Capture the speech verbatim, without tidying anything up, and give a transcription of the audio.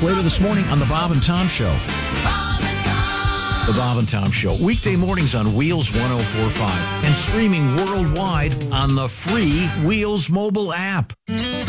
later this morning on The Bob and Tom Show. Bob and Tom. The Bob and Tom Show. Weekday mornings on Wheels one oh four point five and streaming worldwide on the free Wheels mobile app.